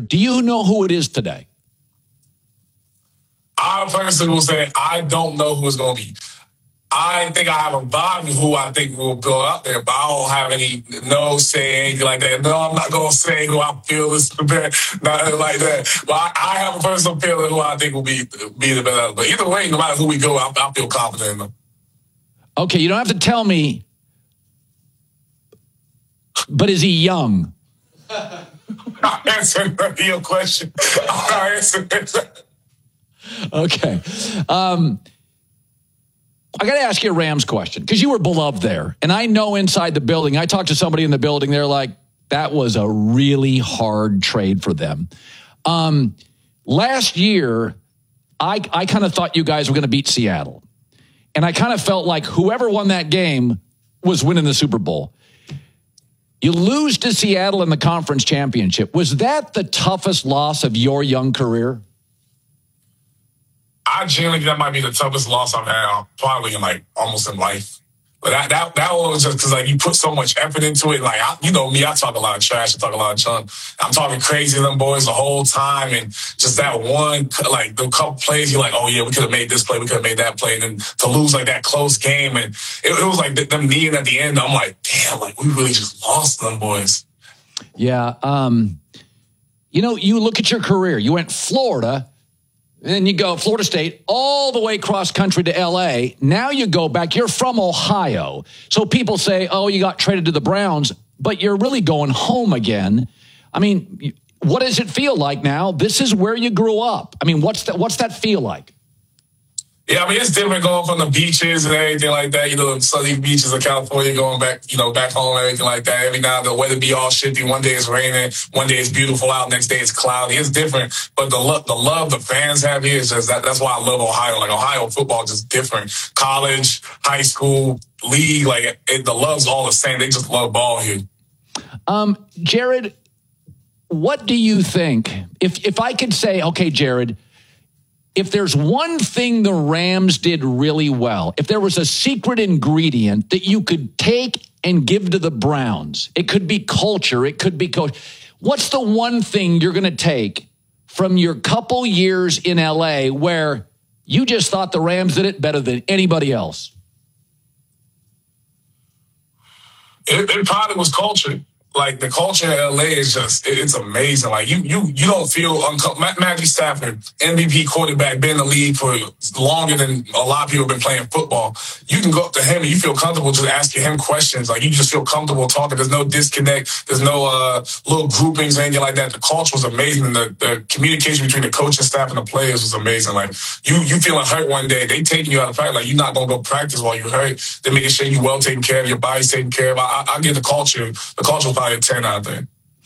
Jared, do you know who it is today? I personally will say I don't know who it's going to be. I think I have a vibe of who I think will go out there, but I don't have any say anything like that. No, I'm not going to say who I feel is the best, nothing like that. But I have a personal feeling who I think will be the best. But either way, no matter who we go, I feel confident in them. Okay, you don't have to tell me, but is he young? I'll answer your question. I'll answer it. Okay. I got to ask you a Rams question because you were beloved there. And I know inside the building, I talked to somebody in the building, they're like, that was a really hard trade for them. Last year, I kind of thought you guys were going to beat Seattle. And I kind of felt like whoever won that game was winning the Super Bowl. You lose to Seattle in the conference championship. Was that the toughest loss of your young career? I genuinely think that might be the toughest loss I've had probably in almost in life. But that one was just because you put so much effort into it. You know me, I talk a lot of trash, I talk a lot of junk. I'm talking crazy to them boys the whole time, and just that one, the couple plays, you're like, oh yeah, we could have made this play, we could have made that play, and then to lose that close game, and it was like them kneeing at the end. I'm like, damn, we really just lost them boys. Yeah, you look at your career. You went Florida. And then you go Florida State all the way cross country to L.A. Now you go back. You're from Ohio. So people say, oh, you got traded to the Browns, but you're really going home again. I mean, what does it feel like now? This is where you grew up. I mean, what's that feel like? Yeah, I mean, it's different going from the beaches and everything like that. The sunny beaches of California, going back, back home and everything like that. Every now the weather be all shifty. One day it's raining, one day it's beautiful out, next day it's cloudy. It's different. But the love the fans have here is just that's why I love Ohio. Ohio football is just different. College, high school, league, the love's all the same. They just love ball here. Jared, what do you think? If I could say, okay, Jared, if there's one thing the Rams did really well, if there was a secret ingredient that you could take and give to the Browns, it could be culture, it could be coach. What's the one thing you're going to take from your couple years in LA where you just thought the Rams did it better than anybody else? It probably was culture. The culture in LA is it's amazing. You don't feel uncomfortable. Matthew Stafford, MVP quarterback, been in the league for longer than a lot of people have been playing football. You can go up to him and you feel comfortable just asking him questions. You just feel comfortable talking. There's no disconnect. There's no little groupings or anything like that. The culture was amazing. And the communication between the coaching staff and the players was amazing. You feeling hurt one day, they taking you out of practice. You're not going to go practice while you're hurt. They're making sure you're well taken care of, your body's taken care of. I get the culture. The culture was probably a 10 out there.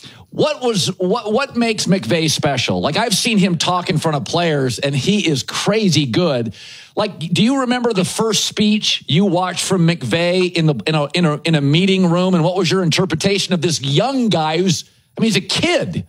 What makes McVay special? I've seen him talk in front of players, and he is crazy good. Do you remember the first speech you watched from McVay in a meeting room, and what was your interpretation of this young guy he's a kid?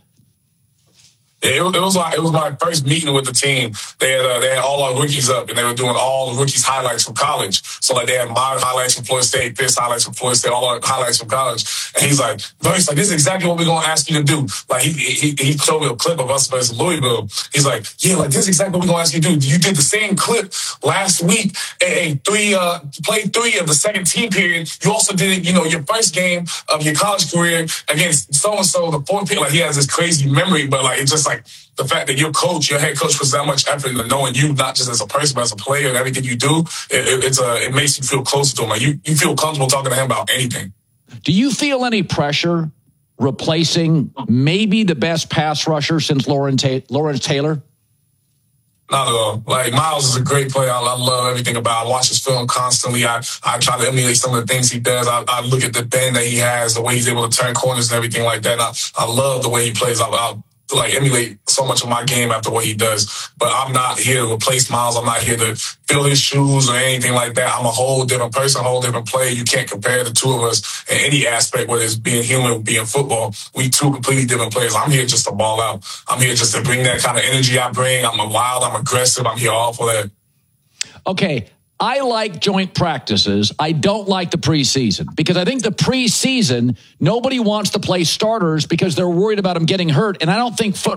It was my first meeting with the team. They had all our rookies up, and they were doing all the rookies' highlights from college. So they had my highlights from Florida State, Fisk's highlights from Florida State, all our highlights from college. And he's like, this is exactly what we're gonna ask you to do. He showed me a clip of us versus Louisville. He's like, yeah, this is exactly what we're gonna ask you to do. You did the same clip last week and played 3 of the second team period. You also did it, your first game of your college career against so and so, the fourth period. He has this crazy memory, but it's just the fact that your head coach puts that much effort into knowing you, not just as a person, but as a player and everything you do, it makes you feel closer to him. You feel comfortable talking to him about anything. Do you feel any pressure replacing maybe the best pass rusher since Lawrence Taylor? Not at all. Miles is a great player. I love everything about him. I watch his film constantly. I try to emulate some of the things he does. I look at the bend that he has, the way he's able to turn corners and everything like that. I love the way he plays. I emulate so much of my game after what he does. But I'm not here to replace Miles. I'm not here to fill his shoes or anything like that. I'm a whole different person, a whole different player. You can't compare the two of us in any aspect, whether it's being human or being football. We two completely different players. I'm here just to ball out. I'm here just to bring that kind of energy I bring. I'm wild. I'm aggressive. I'm here all for that. Okay. I like joint practices. I don't like the preseason because I think the preseason, nobody wants to play starters because they're worried about them getting hurt. And I don't think